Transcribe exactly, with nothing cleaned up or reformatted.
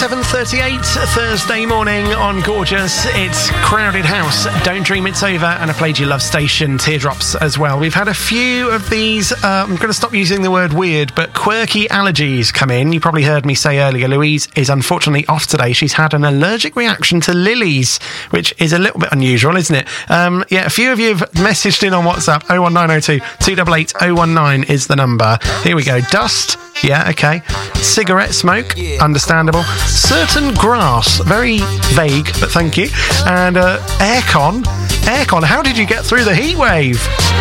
seven thirty-eight, Thursday morning on Gorgeous. It's Crowded House, Don't Dream It's Over, and I played you Love Station, Teardrops as well. We've had a few of these, uh, I'm going to stop using the word weird, but quirky allergies come in. You probably heard me say earlier, Louise is unfortunately off today. She's had an allergic reaction to lilies, which is a little bit unusual, isn't it? Um, yeah, a few of you have messaged in on WhatsApp. oh one nine oh two, two eight eight, oh one nine is the number. Here we go. Dust. Yeah, okay. Cigarette smoke, understandable. Certain grass, very vague, but thank you. And uh, aircon. Aircon, how did you get through the heat wave?